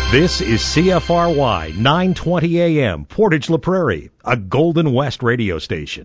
This is CFRY 920 AM, Portage La Prairie, a Golden West radio station.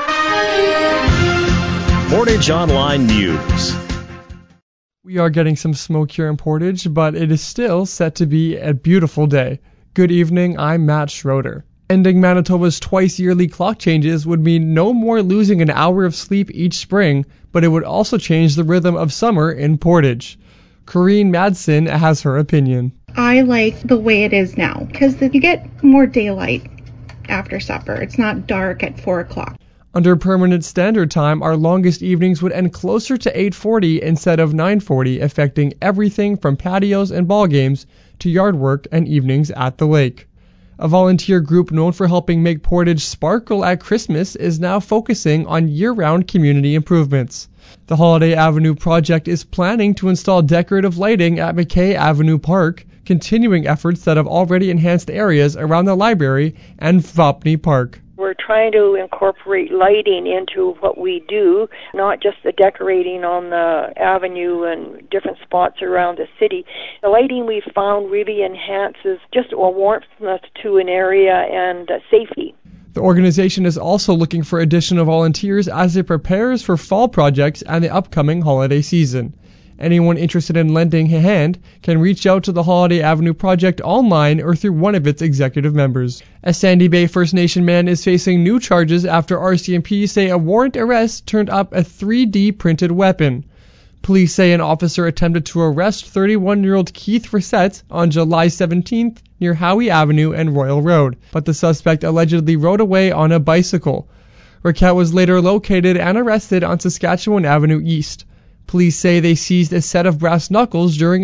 Portage Online News. We are getting some smoke here in Portage, but it is still set to be a beautiful day. Good evening, I'm Matt Schroeder. Ending Manitoba's twice-yearly clock changes would mean no more losing an hour of sleep each spring, but it would also change the rhythm of summer in Portage. Corrine Madsen has her opinion. I like the way it is now because you get more daylight after supper. It's not dark at 4 o'clock. Under permanent standard time, our longest evenings would end closer to 8:40 instead of 9:40, affecting everything from patios and ball games to yard work and evenings at the lake. A volunteer group known for helping make Portage sparkle at Christmas is now focusing on year-round community improvements. The Holiday Avenue project is planning to install decorative lighting at McKay Avenue Park, continuing efforts that have already enhanced areas around the library and Vopni Park. We're trying to incorporate lighting into what we do, not just the decorating on the avenue and different spots around the city. The lighting we found really enhances just a warmthness to an area and safety. The organization is also looking for additional volunteers as it prepares for fall projects and the upcoming holiday season. Anyone interested in lending a hand can reach out to the Holiday Avenue Project online or through one of its executive members. A Sandy Bay First Nation man is facing new charges after RCMP say a warrant arrest turned up a 3D printed weapon. Police say an officer attempted to arrest 31-year-old Keith Reset on July 17th near Howie Avenue and Royal Road, but the suspect allegedly rode away on a bicycle. Reset was later located and arrested on Saskatchewan Avenue East. Police say they seized a set of brass knuckles during